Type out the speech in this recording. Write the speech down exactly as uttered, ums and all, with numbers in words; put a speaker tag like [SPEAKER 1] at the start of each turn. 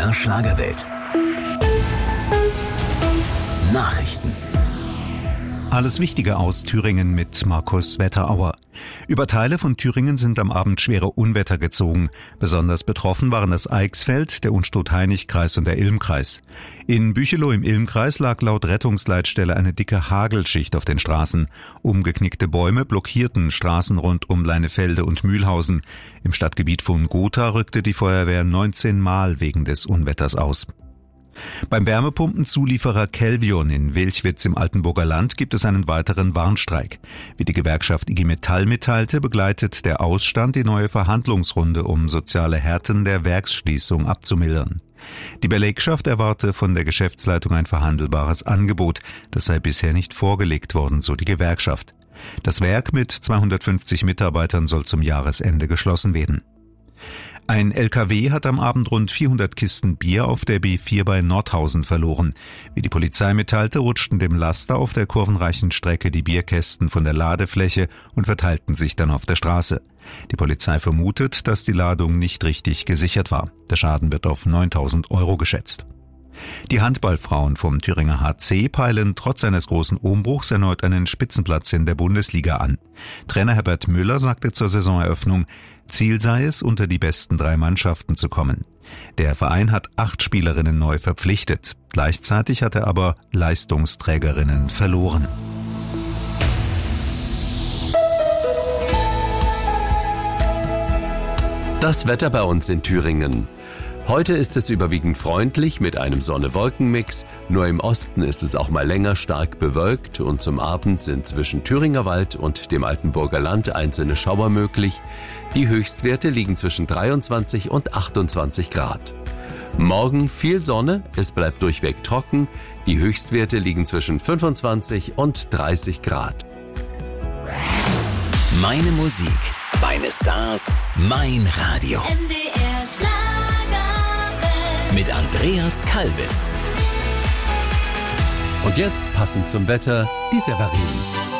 [SPEAKER 1] R Schlagerwelt. Nachrichten.
[SPEAKER 2] Alles Wichtige aus Thüringen mit Markus Wetterauer. Über Teile von Thüringen sind am Abend schwere Unwetter gezogen. Besonders betroffen waren das Eichsfeld, der Unstrut-Hainich-Kreis und der Ilm-Kreis. In Büchelow im Ilm-Kreis lag laut Rettungsleitstelle eine dicke Hagelschicht auf den Straßen. Umgeknickte Bäume blockierten Straßen rund um Leinefelde und Mühlhausen. Im Stadtgebiet von Gotha rückte die Feuerwehr neunzehn Mal wegen des Unwetters aus. Beim Wärmepumpenzulieferer Kelvion in Welchwitz im Altenburger Land gibt es einen weiteren Warnstreik. Wie die Gewerkschaft I G Metall mitteilte, begleitet der Ausstand die neue Verhandlungsrunde, um soziale Härten der Werksschließung abzumildern. Die Belegschaft erwarte von der Geschäftsleitung ein verhandelbares Angebot. Das sei bisher nicht vorgelegt worden, so die Gewerkschaft. Das Werk mit zweihundertfünfzig Mitarbeitern soll zum Jahresende geschlossen werden. Ein L K W hat am Abend rund vierhundert Kisten Bier auf der B vier bei Nordhausen verloren. Wie die Polizei mitteilte, rutschten dem Laster auf der kurvenreichen Strecke die Bierkästen von der Ladefläche und verteilten sich dann auf der Straße. Die Polizei vermutet, dass die Ladung nicht richtig gesichert war. Der Schaden wird auf neuntausend Euro geschätzt. Die Handballfrauen vom Thüringer H C peilen trotz eines großen Umbruchs erneut einen Spitzenplatz in der Bundesliga an. Trainer Herbert Müller sagte zur Saisoneröffnung, Ziel sei es, unter die besten drei Mannschaften zu kommen. Der Verein hat acht Spielerinnen neu verpflichtet. Gleichzeitig hat er aber Leistungsträgerinnen verloren.
[SPEAKER 3] Das Wetter bei uns in Thüringen. Heute ist es überwiegend freundlich mit einem Sonne-Wolken-Mix. Nur im Osten ist es auch mal länger stark bewölkt und zum Abend sind zwischen Thüringer Wald und dem Altenburger Land einzelne Schauer möglich. Die Höchstwerte liegen zwischen dreiundzwanzig und achtundzwanzig Grad. Morgen viel Sonne, es bleibt durchweg trocken. Die Höchstwerte liegen zwischen fünfundzwanzig und dreißig Grad.
[SPEAKER 1] Meine Musik, meine Stars, mein Radio.
[SPEAKER 4] M D R Schlagerwelt.
[SPEAKER 1] Mit Andreas Kalwitz.
[SPEAKER 3] Und jetzt, passend zum Wetter, die Severin.